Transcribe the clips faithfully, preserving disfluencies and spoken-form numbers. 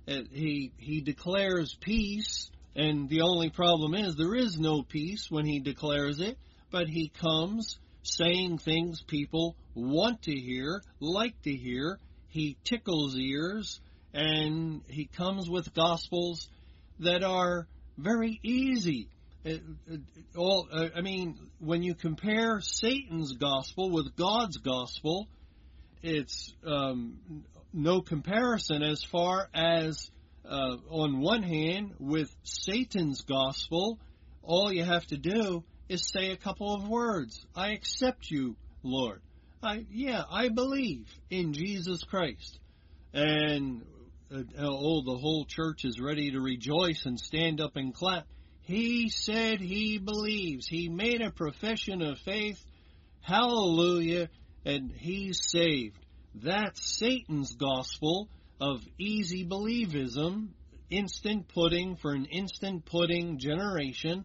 Uh, he he declares peace, and the only problem is there is no peace when he declares it, but he comes saying things people want to hear, like to hear. He tickles ears, and he comes with gospels that are very easy. It, it, all, uh, I mean, when you compare Satan's gospel with God's gospel, it's um, no comparison as far as, uh, on one hand, with Satan's gospel, all you have to do is say a couple of words. I accept you, Lord. I, yeah, I believe in Jesus Christ. And, uh, oh, the whole church is ready to rejoice and stand up and clap. He said he believes. He made a profession of faith. Hallelujah. And he's saved. That's Satan's gospel of easy believism, instant pudding for an instant pudding generation.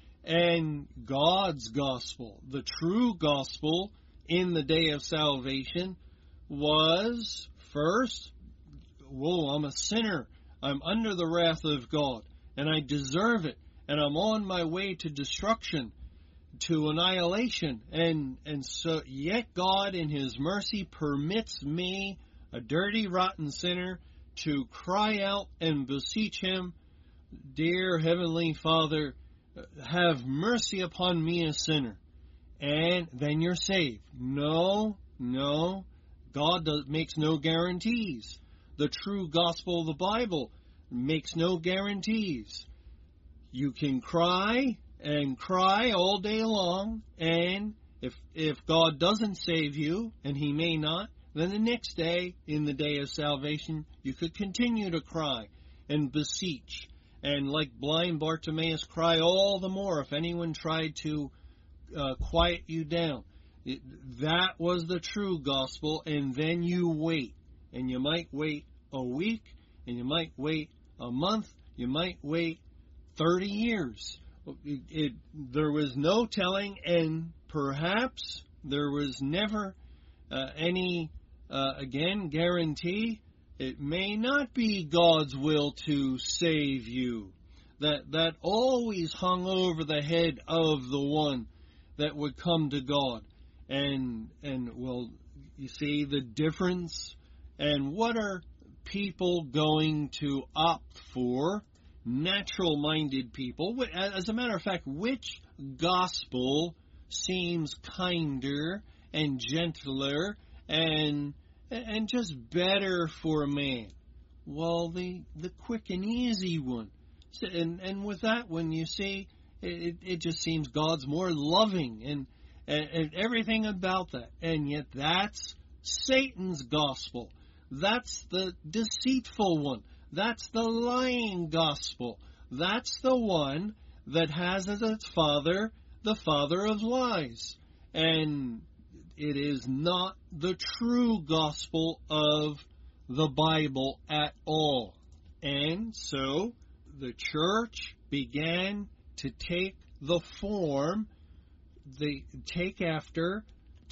And God's gospel, the true gospel in the day of salvation, was first, whoa, I'm a sinner. I'm under the wrath of God, and I deserve it, and I'm on my way to destruction, to annihilation. And, and so, yet God in His mercy permits me, a dirty, rotten sinner, to cry out and beseech Him, dear Heavenly Father, have mercy upon me, a sinner. And then you're saved. No, no. God does, makes no guarantees. The true gospel of the Bible makes no guarantees. You can cry and cry all day long, and if if God doesn't save you, and He may not, then the next day, in the day of salvation, you could continue to cry and beseech. And like blind Bartimaeus, cry all the more if anyone tried to uh, quiet you down. It, that was the true gospel, and then you wait. And you might wait a week, and you might wait a month, you might wait thirty years. It, it, there was no telling, and perhaps there was never uh, any, uh, again, guarantee. It may not be God's will to save you. That that always hung over the head of the one that would come to God. And, and well, you see the difference. And what are people going to opt for? Natural-minded people. As a matter of fact, which gospel seems kinder and gentler and and just better for a man? Well, the the quick and easy one. So, and and with that one, you see, it it just seems God's more loving and, and and everything about that. And yet that's Satan's gospel. That's the deceitful one. That's the lying gospel. That's the one that has as its father the father of lies. And it is not the true gospel of the Bible at all. And so the church began to take the form, they take after,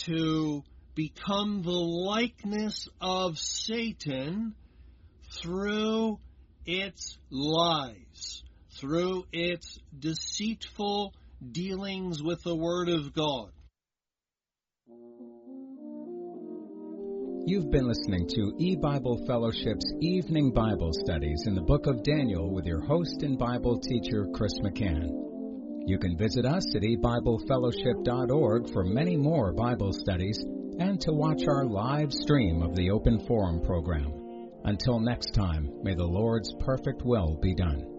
to become the likeness of Satan through its lies, through its deceitful dealings with the Word of God. You've been listening to E-Bible Fellowship's Evening Bible Studies in the Book of Daniel with your host and Bible teacher, Chris McCann. You can visit us at e bible fellowship dot org for many more Bible studies and to watch our live stream of the Open Forum program. Until next time, may the Lord's perfect will be done.